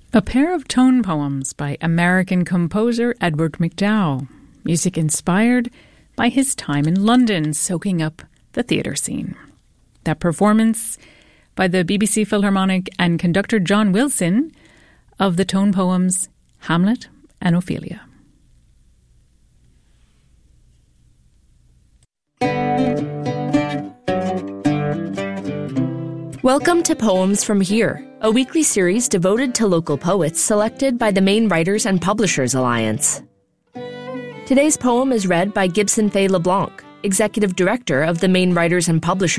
A pair of tone poems by American composer Edward MacDowell, music inspired by his time in London soaking up the theatre scene. That performance by the BBC Philharmonic and conductor John Wilson of the tone poems Hamlet and Ophelia. Welcome to Poems from Here, a weekly series devoted to local poets selected by the Maine Writers and Publishers Alliance. Today's poem is read by Gibson Fay LeBlanc, Executive Director of the Maine Writers and Publishers